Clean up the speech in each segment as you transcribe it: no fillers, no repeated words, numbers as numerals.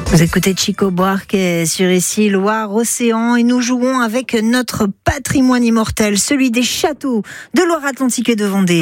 Vous écoutez Chico Buarque sur ici Loire-Océan et nous jouons avec notre patrimoine immortel, celui des châteaux de Loire-Atlantique et de Vendée.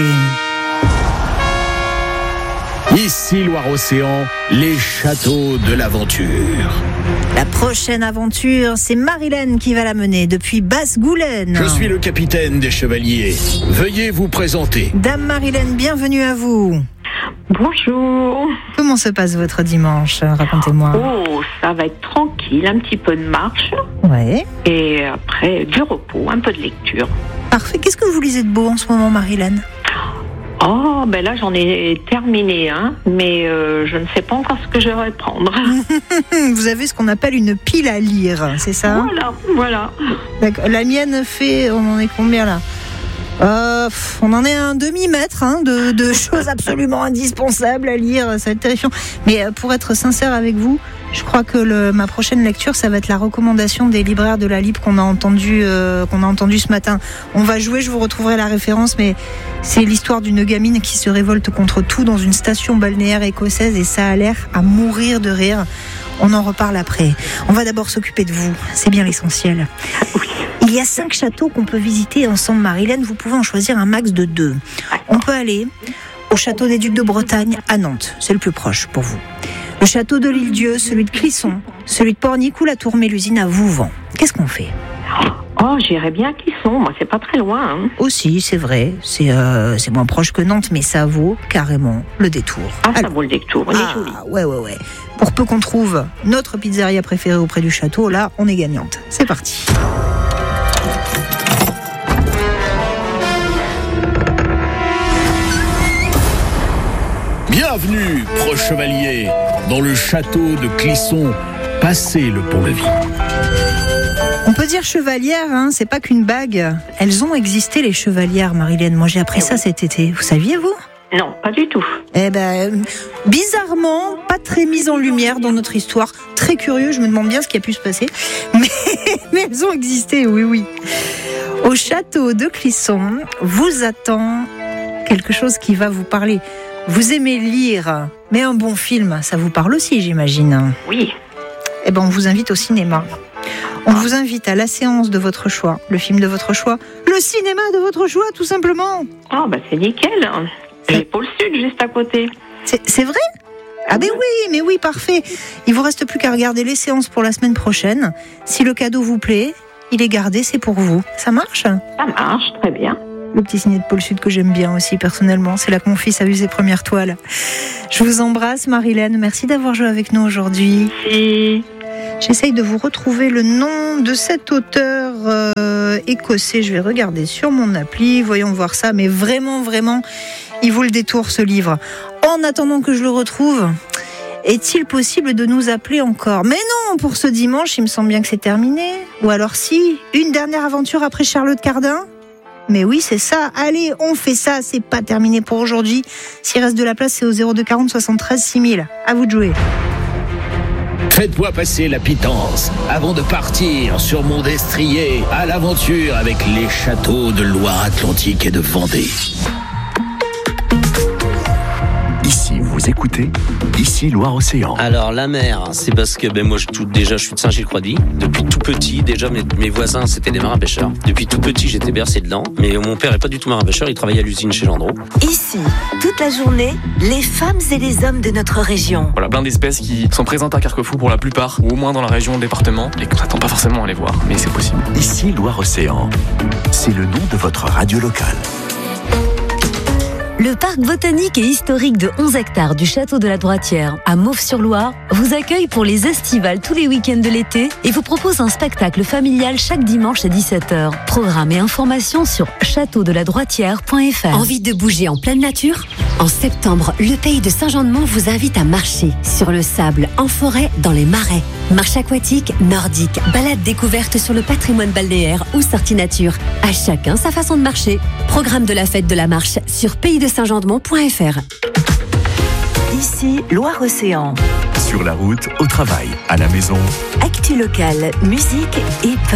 Ici Loire-Océan, les châteaux de l'aventure. La prochaine aventure, c'est Marilène qui va la mener depuis Basse-Goulaine. Je suis le capitaine des chevaliers. Veuillez vous présenter. Dame Marilène, bienvenue à vous. Bonjour. Comment se passe votre dimanche ? Racontez-moi. Oh, ça va être tranquille, un petit peu de marche. Ouais. Et après, du repos, un peu de lecture. Parfait. Qu'est-ce que vous lisez de beau en ce moment, Marilène ? Oh, ben là, j'en ai terminé un, mais je ne sais pas encore ce que je vais prendre. Vous avez ce qu'on appelle une pile à lire, c'est ça ? Voilà. D'accord. La mienne fait, on en est combien là ? On en est à un demi-mètre de choses absolument indispensables à lire, ça va être terrifiant. Mais pour être sincère avec vous, je crois que ma prochaine lecture, ça va être la recommandation des libraires de la Libre qu'on a entendu ce matin. On va jouer, je vous retrouverai la référence, mais c'est l'histoire d'une gamine qui se révolte contre tout dans une station balnéaire écossaise et ça a l'air à mourir de rire. On en reparle après. On va d'abord s'occuper de vous, c'est bien l'essentiel. Il y a 5 châteaux qu'on peut visiter ensemble, Marilène. Vous pouvez en choisir un max de 2. On peut aller au château des Ducs de Bretagne à Nantes. C'est le plus proche pour vous. Le château de l'Île-Dieu, celui de Clisson, celui de Pornic ou la tour Mélusine à Vouvant. Qu'est-ce qu'on fait ? Oh, j'irais bien Clisson. Moi, c'est pas très loin. Aussi, c'est vrai. C'est moins proche que Nantes, mais ça vaut carrément le détour. Ça vaut le détour. On est joli. Ouais. Pour peu qu'on trouve notre pizzeria préférée auprès du château, là, on est gagnante. C'est parti. Bienvenue, proche chevalier, dans le château de Clisson. Passez le pont-levis. On peut dire chevalière, c'est pas qu'une bague. Elles ont existé, les chevalières, Marilène. Moi, j'ai appris ça cet été. Vous saviez, vous ? Non, pas du tout. Bizarrement, pas très mise en lumière dans notre histoire. Très curieux, je me demande bien ce qui a pu se passer. Mais elles ont existé, oui. Au château de Clisson, vous attend quelque chose qui va vous parler. Vous aimez lire, mais un bon film, ça vous parle aussi, j'imagine. Oui. On vous invite au cinéma. On vous invite à la séance de votre choix, le film de votre choix, le cinéma de votre choix, tout simplement. C'est nickel. J'ai Pôle Sud juste à côté. C'est vrai ? Oui, parfait. Il vous reste plus qu'à regarder les séances pour la semaine prochaine. Si le cadeau vous plaît, il est gardé, c'est pour vous. Ça marche ? Ça marche, très bien. Le petit ciné de Pôle Sud que j'aime bien aussi personnellement, c'est là que mon fils a vu ses premières toiles. Je vous embrasse, Marilène. Merci d'avoir joué avec nous aujourd'hui. Merci. J'essaye de vous retrouver le nom de cet auteur écossais. Je vais regarder sur mon appli. Voyons voir ça. Mais vraiment, il vaut le détour, ce livre. En attendant que je le retrouve, est-il possible de nous appeler encore ? Mais non, pour ce dimanche, il me semble bien que c'est terminé. Ou alors si, une dernière aventure après Charlotte Cardin ? Mais oui, c'est ça. Allez, on fait ça. C'est pas terminé pour aujourd'hui. S'il reste de la place, c'est au 02 40 73 6000. À vous de jouer. Faites-moi passer la pitance avant de partir sur mon destrier à l'aventure avec les châteaux de Loire-Atlantique et de Vendée. Ici, vous écoutez, ici Loire-Océan. Alors la mer, c'est parce que moi je suis de Saint-Gilles-Croix-de-Vie. Depuis tout petit, déjà mes voisins c'était des marins-pêcheurs. Depuis tout petit j'étais bercé dedans. Mais mon père est pas du tout marin-pêcheur, il travaillait à l'usine chez Gendreau. Ici, toute la journée, les femmes et les hommes de notre région. Voilà, plein d'espèces qui sont présentes à Carquefou pour la plupart, ou au moins dans la région, le département, et qu'on s'attend pas forcément à les voir, mais c'est possible. Ici Loire-Océan, c'est le nom de votre radio locale. Le parc botanique et historique de 11 hectares du château de la Droitière à Mauves-sur-Loire vous accueille pour les estivales tous les week-ends de l'été et vous propose un spectacle familial chaque dimanche à 17h. Programme et informations sur châteaudeladroitière.fr. Envie de bouger en pleine nature ? En septembre, le pays de Saint-Jean-de-Mont vous invite à marcher sur le sable, en forêt, dans les marais. Marche aquatique, nordique, balade découverte sur le patrimoine balnéaire ou sortie nature. À chacun sa façon de marcher. Programme de la fête de la marche sur paysdesaintjean-de-mont.fr. Ici, Loire-Océan. Sur la route, au travail, à la maison. Actu locale, musique et peur.